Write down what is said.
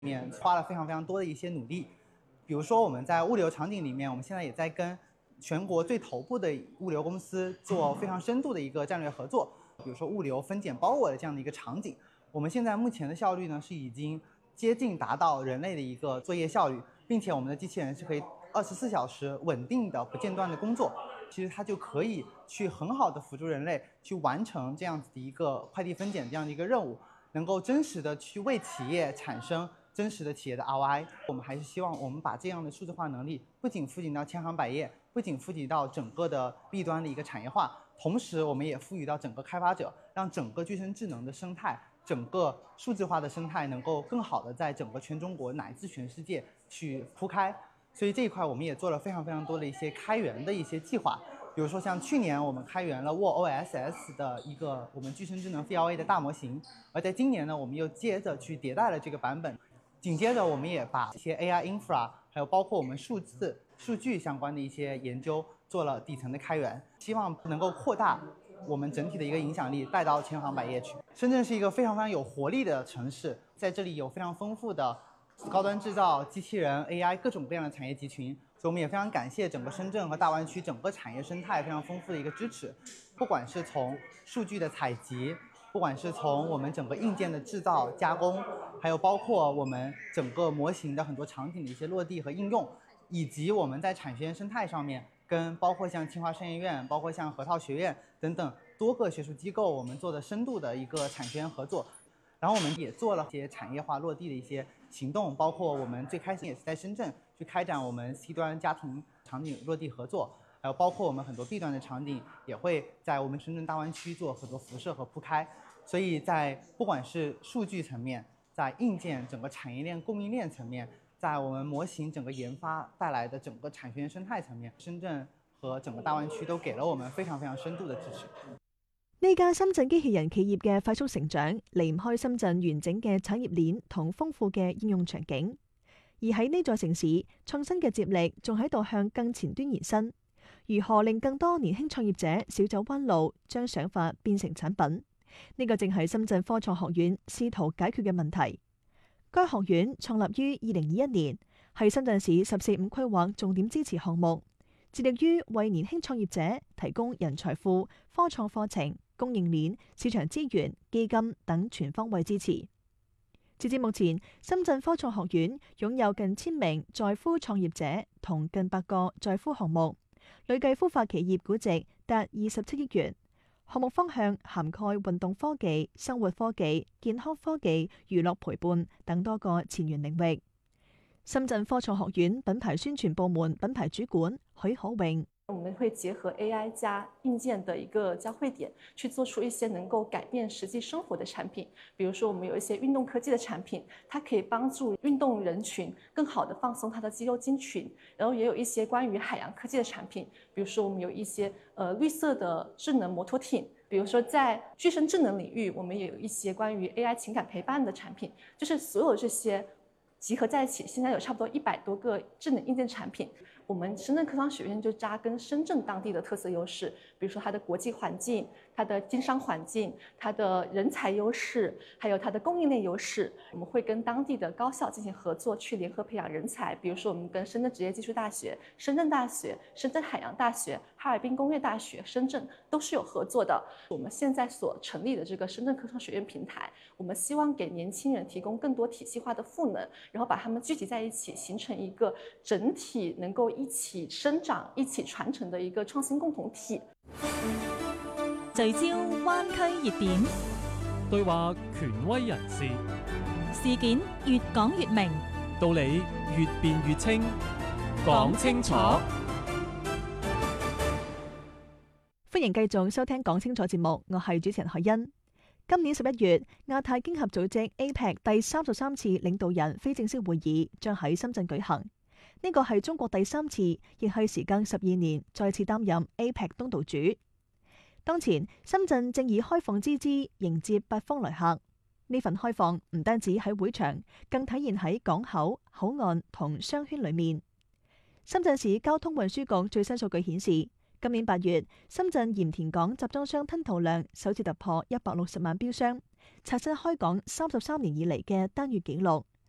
面花了非常多的一些努力。比如说我们在物流场景里面，我们现在也在跟全国最头部的物流公司做非常深度的一个战略合作。比如说物流分拣包裹的这样的一个场景，我们现在目前的效率呢是已经接近达到人类的一个作业效率，并且我们的机器人是可以24小时稳定的不间断的工作。其实它就可以去很好的辅助人类去完成这样子的一个快递分拣这样的一个任务，能够真实的去为企业产生真实的企业的 ROI。 我们还是希望我们把这样的数字化能力不仅赋予到千行百业，不仅赋予到整个的 B 端的一个产业化，同时我们也赋予到整个开发者，让整个具身智能的生态，整个数字化的生态能够更好的在整个全中国乃至全世界去铺开。所以这一块我们也做了非常多的一些开源的一些计划。比如说像去年我们开源了 WOSS 的一个我们具身智能 VLA 的大模型，而在今年呢，我们又接着去迭代了这个版本。紧接着我们也把一些 AI infra 还有包括我们数据相关的一些研究做了底层的开源，希望能够扩大我们整体的一个影响力，带到千行百业去。深圳是一个非常有活力的城市，在这里有非常丰富的高端制造、机器人、AI 各种各样的产业集群，所以我们也非常感谢整个深圳和大湾区整个产业生态非常丰富的一个支持。不管是从数据的采集，不管是从我们整个硬件的制造加工，还有包括我们整个模型的很多场景的一些落地和应用，以及我们在产学研生态上面跟包括像清华商研院、包括像核桃学院等等多个学术机构，我们做的深度的一个产学研合作。然后我们也做了一些产业化落地的一些行动，包括我们最开始也是在深圳去开展我们 C 端家庭场景落地合作，还有包括我们很多 B 端的场景也会在我们深圳大湾区做很多辐射和铺开。所以在不管是数据层面，在硬件整个产业链供应链层面，在我们模型整个研发带来的整个产学研生態層面，深圳和整個大灣區都給了我們非常深度的支持。 呢間深圳機器人企業嘅快速成長，離唔開深圳完整嘅產業鏈同豐富嘅應用場景。而喺呢座城市，創新嘅接力仲喺度向更前端延伸。如何令更多年輕創業者少走彎路，將想法變成產品？呢個正係深圳科創學院試圖解決嘅問題。該學院創立於2021年，係深圳市14-5規劃重點支持項目，致力於為年輕創業者提供人才庫、科創課程、供應鏈、市場資源、基金等全方位支持。截至目前，深圳科創學院擁有近1000名在孵創業者同近100個在孵項目，累計孵化企業估值達27億元。項目方向涵蓋運動科技、生活科技、健康科技、娛樂陪伴等多個前沿領域。深圳科創學院品牌宣傳部門品牌主管許可榮。 我们会结合 AI 加硬件的一个交汇点，去做出一些能够改变实际生活的产品。比如说，我们有一些运动科技的产品，它可以帮助运动人群更好的放松他的肌肉筋群。然后也有一些关于海洋科技的产品，比如说我们有一些绿色的智能摩托艇。比如说，在具身智能领域，我们也有一些关于 AI 情感陪伴的产品。就是所有这些集合在一起，现在有差不多100多个智能硬件产品。我们深圳科创学院就扎根深圳当地的特色优势，比如说它的国际环境、它的经商环境、它的人才优势，还有它的供应链优势。我们会跟当地的高校进行合作，去联合培养人才。比如说，我们跟深圳职业技术大学、深圳大学、深圳海洋大学、哈尔滨工业大学、深圳都是有合作的。我们现在所成立的这个深圳科创学院平台，我们希望给年轻人提供更多体系化的赋能，然后把他们聚集在一起，形成一个整体能夠一起生長、一起傳承的一個創新共同體。 聚焦灣區熱點， 對話權威人士， 事件越講越明， 道理越辯越清，講清楚。 歡迎繼續收聽講清楚節目，我係主持人海欣。今年11月，亞太經合組織 APEC 第33次領導人非正式會議將喺深圳舉行。呢個係中國第3次，亦係時隔12年再次擔任 APEC 東道主。當前，深圳正以開放之姿迎接8方來客。呢份開放唔單止喺會場，更體現喺港口、口岸同商圈裏面。深圳市交通運輸局最新數據顯示，今年8月，深圳鹽田港集裝箱吞吐量首次突破160萬標箱，刷新開港33年以嚟嘅單月紀錄，